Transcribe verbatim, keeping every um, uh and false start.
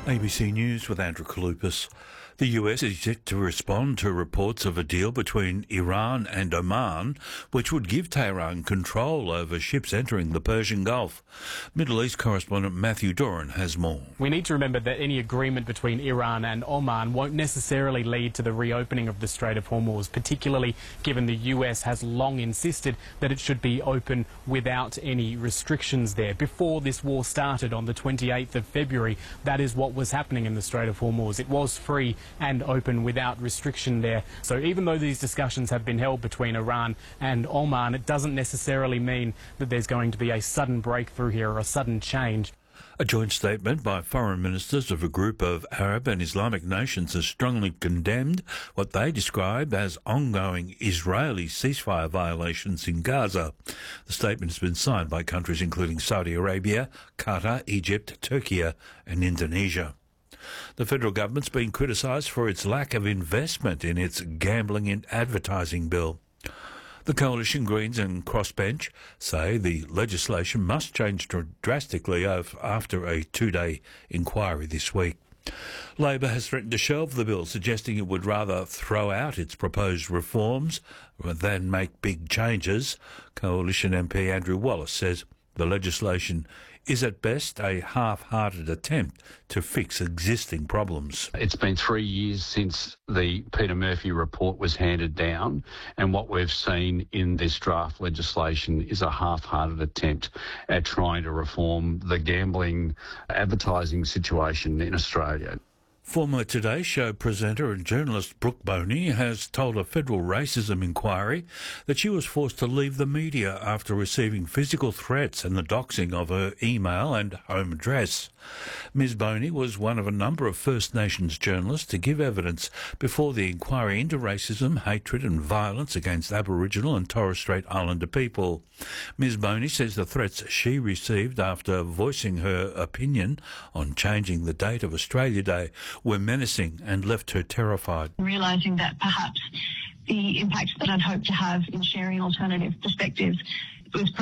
A B C News with Andrew Kalupas. The U S is yet to respond to reports of a deal between Iran and Oman, which would give Tehran control over ships entering the Persian Gulf. Middle East correspondent Matthew Doran has more. We need to remember that any agreement between Iran and Oman won't necessarily lead to the reopening of the Strait of Hormuz, particularly given the U S has long insisted that it should be open without any restrictions there. Before this war started on the twenty-eighth of February, that is what was happening in the Strait of Hormuz. It was free and open without restriction there. So even though these discussions have been held between Iran and Oman, it doesn't necessarily mean that there's going to be a sudden breakthrough here or a sudden change. A joint statement by foreign ministers of a group of Arab and Islamic nations has strongly condemned what they describe as ongoing Israeli ceasefire violations in Gaza. The statement has been signed by countries including Saudi Arabia, Qatar, Egypt, Turkey and Indonesia. The federal government's been criticised for its lack of investment in its gambling and advertising bill. The Coalition Greens and Crossbench say the legislation must change drastically after a two-day inquiry this week. Labor has threatened to shelve the bill, suggesting it would rather throw out its proposed reforms than make big changes. Coalition M P Andrew Wallace says the legislation is at best a half-hearted attempt to fix existing problems. It's been three years since the Peter Murphy report was handed down, and what we've seen in this draft legislation is a half-hearted attempt at trying to reform the gambling advertising situation in Australia. Former Today Show presenter and journalist Brooke Boney has told a federal racism inquiry that she was forced to leave the media after receiving physical threats and the doxing of her email and home address. Miz Boney was one of a number of First Nations journalists to give evidence before the inquiry into racism, hatred and violence against Aboriginal and Torres Strait Islander people. Miz Boney says the threats she received after voicing her opinion on changing the date of Australia Day were menacing and left her terrified. Realising that perhaps the impact that I'd hoped to have in sharing alternative perspectives was